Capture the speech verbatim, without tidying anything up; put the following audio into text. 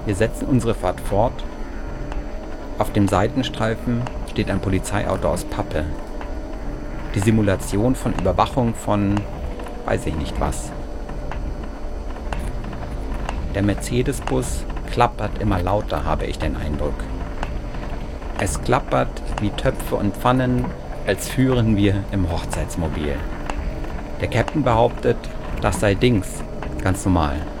Wir setzen unsere Fahrt fort. Auf dem Seitenstreifen steht ein Polizeiauto aus Pappe. Die Simulation von Überwachung von weiß ich nicht was. Der Mercedes-Bus klappert immer lauter, habe ich den Eindruck. Es klappert wie Töpfe und Pfannen, als führen wir im Hochzeitsmobil. Der Captain behauptet, das sei Dings, ganz normal.